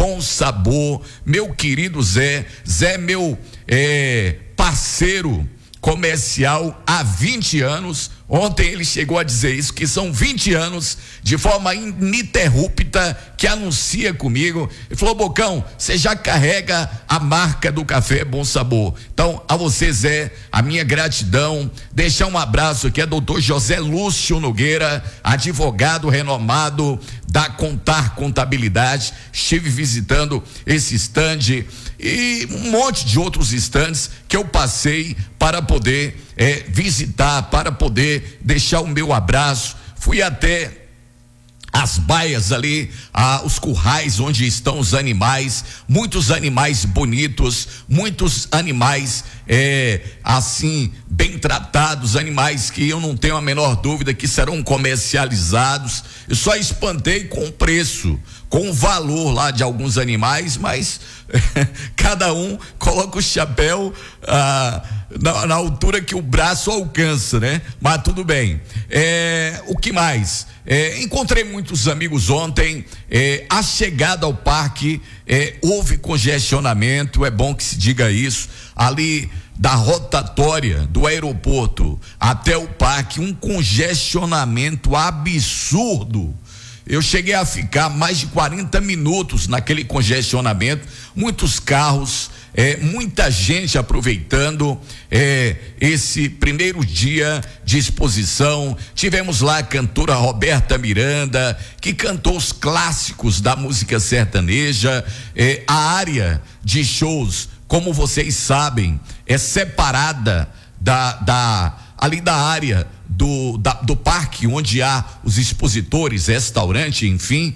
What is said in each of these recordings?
Bom Sabor, meu querido Zé, meu parceiro comercial há 20 anos. Ontem ele chegou a dizer isso, que são 20 anos de forma ininterrupta que anuncia comigo. Ele falou: Bocão, você já carrega a marca do café Bom Sabor. Então, a você, Zé, a minha gratidão. Deixar um abraço aqui a doutor José Lúcio Nogueira, advogado renomado da Contar Contabilidade. Estive visitando esse stand e um monte de outros stands que eu passei para poder visitar, para poder deixar o meu abraço. Fui até as baias ali, os currais onde estão os animais, muitos animais bonitos, muitos animais assim, bem tratados, animais que eu não tenho a menor dúvida que serão comercializados. Eu só espantei com o preço, com o valor lá de alguns animais, mas cada um coloca o chapéu na altura que o braço alcança, né? Mas tudo bem. O que mais? Encontrei muitos amigos ontem. A chegada ao parque houve congestionamento, é bom que se diga isso, ali da rotatória do aeroporto até o parque, um congestionamento absurdo. Eu cheguei a ficar mais de 40 minutos naquele congestionamento, muitos carros, muita gente aproveitando esse primeiro dia de exposição. Tivemos lá a cantora Roberta Miranda, que cantou os clássicos da música sertaneja. A área de shows, como vocês sabem, é separada ali da área do parque, onde há os expositores, restaurante, enfim,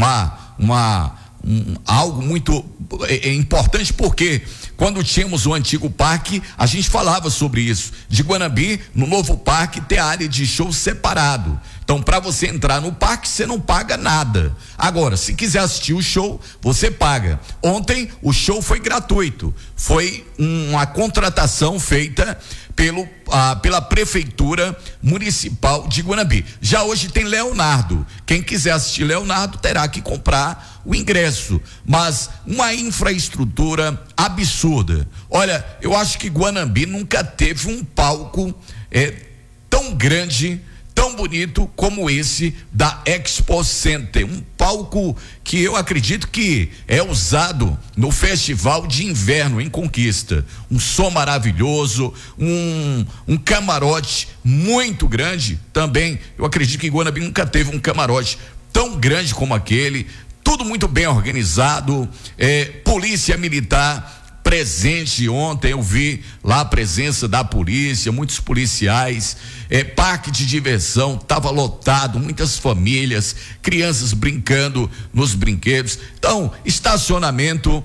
algo muito importante, porque quando tínhamos o antigo parque, a gente falava sobre isso, de Guanambi, no novo parque, ter a área de show separado. Então, para você entrar no parque, você não paga nada. Agora, se quiser assistir o show, você paga. Ontem, o show foi gratuito. Foi uma contratação feita pela Prefeitura Municipal de Guanambi. Já hoje tem Leonardo. Quem quiser assistir Leonardo terá que comprar o ingresso. Mas uma infraestrutura absurda. Olha, eu acho que Guanambi nunca teve um palco tão grande, tão bonito como esse da Expo Center, um palco que eu acredito que é usado no Festival de Inverno em Conquista. Um som maravilhoso, um camarote muito grande também. Eu acredito que Guanambi nunca teve um camarote tão grande como aquele. Tudo muito bem organizado. Polícia Militar presente ontem, eu vi lá a presença da polícia, muitos policiais. Parque de diversão estava lotado, muitas famílias, crianças brincando nos brinquedos. Então, estacionamento,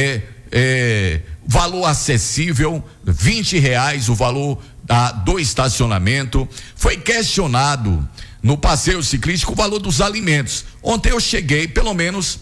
valor acessível, R$20 o valor do estacionamento. Foi questionado no passeio ciclístico o valor dos alimentos. Ontem eu cheguei pelo menos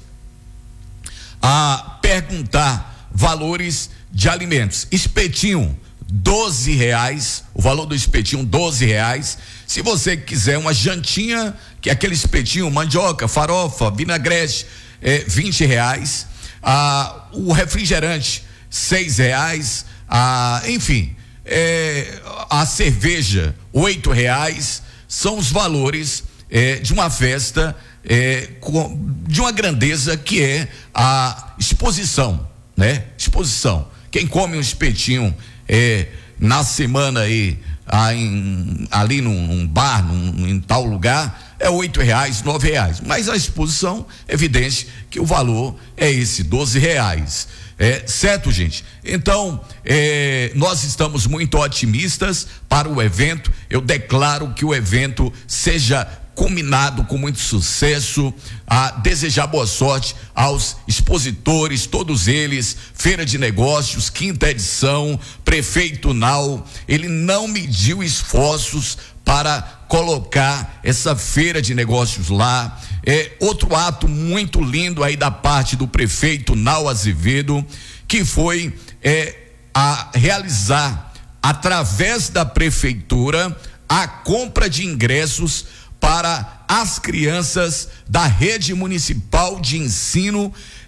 a perguntar valores de alimentos. Espetinho, R$12, o valor do espetinho, R$12. Se você quiser uma jantinha, que é aquele espetinho, mandioca, farofa, vinagrete, R$20. O refrigerante, R$6. Enfim, a cerveja, R$8. São os valores de uma festa de uma grandeza que é a exposição, né? Exposição. Quem come um espetinho na semana aí, ali num bar, em tal lugar, é R$8, R$9. Mas a exposição, é evidente que o valor é esse, R$12. Certo, gente? Então, nós estamos muito otimistas para o evento. Eu declaro que o evento seja culminado com muito sucesso. A desejar boa sorte aos expositores, todos eles. Feira de Negócios, 5ª edição. Prefeito Nau, ele não mediu esforços para colocar essa feira de negócios lá. Outro ato muito lindo aí da parte do prefeito Nau Azevedo, que foi a realizar, através da prefeitura, a compra de ingressos para as crianças da rede municipal de ensino